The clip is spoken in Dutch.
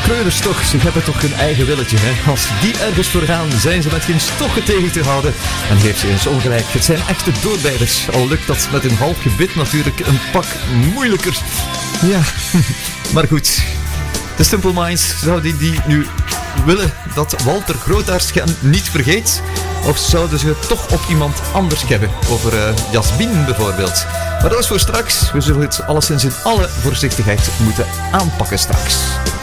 kreuners toch, ze hebben toch hun eigen willetje, hè? Als die ergens voor gaan, zijn ze met geen stokken tegen te houden. En geef ze eens ongelijk, het zijn echte doorbijders. Al lukt dat met een half gebit natuurlijk een pak moeilijker. Ja, maar goed. De Simple Minds, zouden die nu willen dat Walter Grootaars hen niet vergeet? Of zouden ze het toch op iemand anders hebben? Over Jasmin bijvoorbeeld. Maar dat is voor straks. We zullen het alleszins in alle voorzichtigheid moeten aanpakken straks.